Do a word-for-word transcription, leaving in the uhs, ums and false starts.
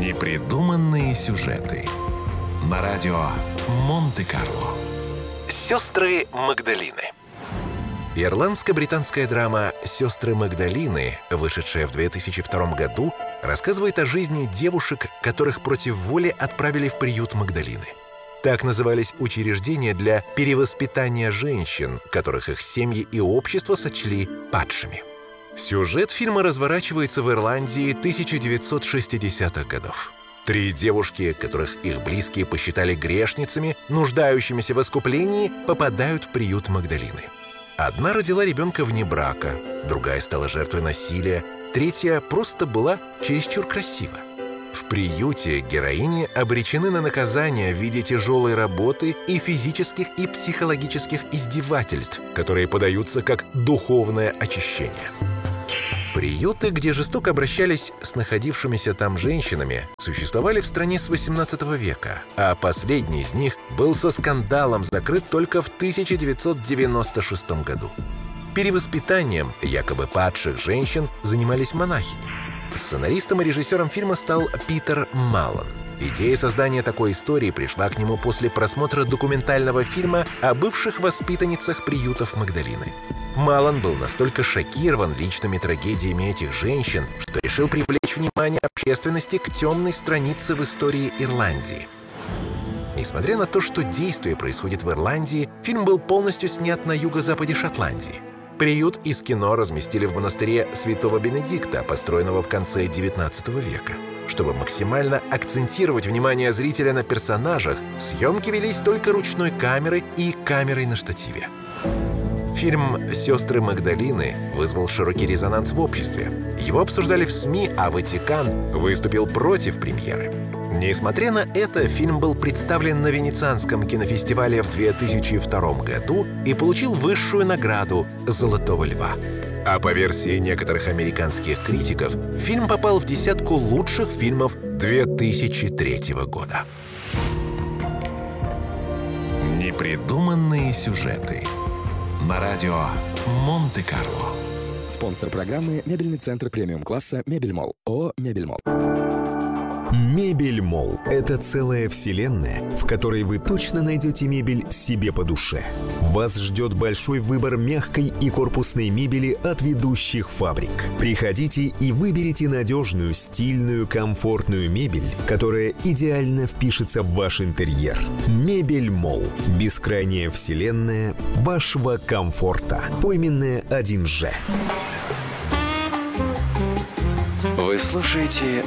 Непридуманные сюжеты на радио Монте-Карло. Сестры Магдалины. Ирландско-британская драма «Сестры Магдалины», вышедшая в две тысячи втором году, рассказывает о жизни девушек, которых против воли отправили в приют Магдалины. Так назывались учреждения для перевоспитания женщин, которых их семьи и общество сочли падшими. Сюжет фильма разворачивается в Ирландии тысяча девятьсот шестидесятых годов. Три девушки, которых их близкие посчитали грешницами, нуждающимися в искуплении, попадают в приют Магдалины. Одна родила ребенка вне брака, другая стала жертвой насилия, третья просто была чересчур красива. В приюте героини обречены на наказание в виде тяжелой работы и физических и психологических издевательств, которые подаются как духовное очищение. Приюты, где жестоко обращались с находившимися там женщинами, существовали в стране с восемнадцатого века, а последний из них был со скандалом закрыт только в тысяча девятьсот девяносто шестом году. Перевоспитанием якобы падших женщин занимались монахини. Сценаристом и режиссером фильма стал Питер Маллан. Идея создания такой истории пришла к нему после просмотра документального фильма о бывших воспитанницах приютов Магдалины. Маллан был настолько шокирован личными трагедиями этих женщин, что решил привлечь внимание общественности к темной странице в истории Ирландии. Несмотря на то, что действие происходит в Ирландии, фильм был полностью снят на юго-западе Шотландии. Приют из кино разместили в монастыре Святого Бенедикта, построенного в конце девятнадцатого века. Чтобы максимально акцентировать внимание зрителя на персонажах, съемки велись только ручной камерой и камерой на штативе. Фильм «Сестры Магдалины» вызвал широкий резонанс в обществе. Его обсуждали в СМИ, а Ватикан выступил против премьеры. Несмотря на это, фильм был представлен на Венецианском кинофестивале в две тысячи втором году и получил высшую награду «Золотого льва». А по версии некоторых американских критиков, фильм попал в десятку лучших фильмов две тысячи третьего года. Непридуманные сюжеты на радио Монте-Карло. Спонсор программы — мебельный центр премиум-класса «Мебельмолл». ООО «Мебельмолл». Мебельмолл – это целая вселенная, в которой вы точно найдете мебель себе по душе. Вас ждет большой выбор мягкой и корпусной мебели от ведущих фабрик. Приходите и выберите надежную, стильную, комфортную мебель, которая идеально впишется в ваш интерьер. Мебельмолл – бескрайняя вселенная вашего комфорта. Пойменная один Ж. Вы слушаете